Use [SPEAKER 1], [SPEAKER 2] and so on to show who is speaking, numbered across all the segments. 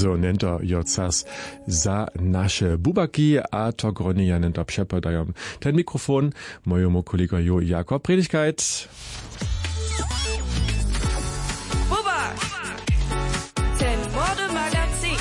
[SPEAKER 1] so nento jo cas za naše bubaki, a to groni ja nento přepadają ten mikrofon mojemu kolego jo jako Predigkeit.
[SPEAKER 2] Bubak! Ten Modemagazin.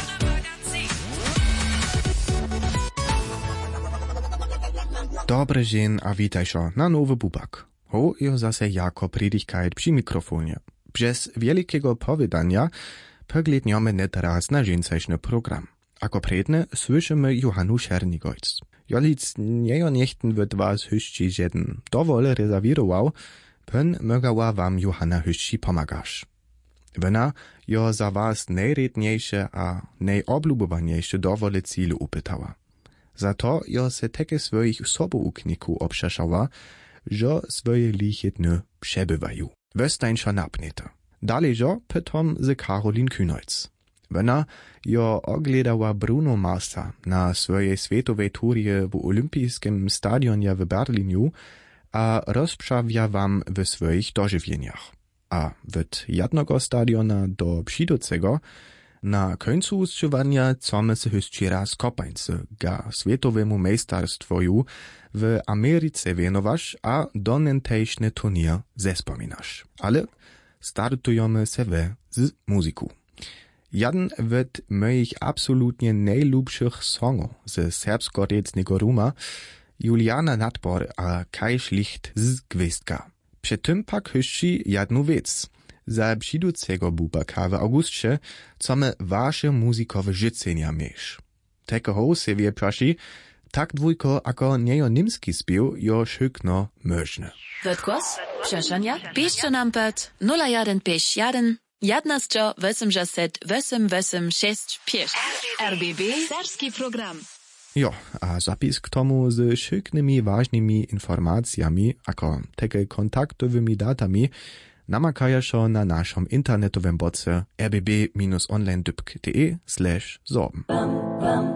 [SPEAKER 3] Dobre dzień, a witajszo na nowy bubak. Ho jo zase jako Predigkeit przy mikrofonie. Przez wielkiego powiedania pogledniemy net raz na dzięcejszny program. Ako predne słyszymy Johannu Schernigolc. Jolic niejo niechten wird was hüsci jeden dowole rezerwirował, pön mögała wam Johanna hüsci pomagasz. Wena jo za was najredniejsze a najoblubowaniejsze dowole cíle upytała. Za to jo se teke swoich soboukniku obszeszała, że swoje liche dny przebywają. Westańsza napneta. Dalej jo pytom z Karolin Kühnholz. Wena jo ogledała Bruno Marsa na swojej światowej turie w olimpijskim stadionie w Berliniu, a rozprzawia wam w swoich dożywieniach. A od jednego stadiona do przydocego na końcu ustrzywania come se hysci raz kopańcy ga światowemu mejstarstwoju w Ameryce wienowasz, a do nentejszny turnier zespominasz. Ale startujemy se z muzyku. Jeden z moich absolutnie najlubszych songów ze serbsko-recnego Ruma Juliana Nadbor a Kaj Schlicht z Gwizdka. Przy tym pak hysci jednu wiec. Za przyducego bubaka w augustcie come wasze muzikowe życzenia miesz. Tekoho se wie praši, tak dwójko ako niejo nimski spiew jo szykno möżne.
[SPEAKER 4] Wytkos? Przeszania? Piszcie nam pod 0151 11 RBB Serbski program.
[SPEAKER 3] Jo, a zapis k tomu z szyknymi ważnymi informacjami, ako teke kontaktowymi datami, namakajašo na našom internetovem boce rbb-onlinedybk.de/sorben.